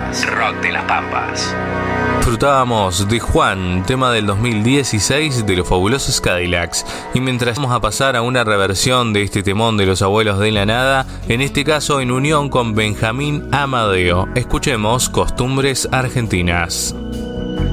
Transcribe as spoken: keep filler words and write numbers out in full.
Pampas. Rock de las Pampas. Disfrutábamos de Juan, tema del dos mil dieciséis de los fabulosos Cadillacs. Y mientras vamos a pasar a una reversión de este temón de los Abuelos de la Nada, en este caso en unión con Benjamín Amadeo, escuchemos Costumbres Argentinas.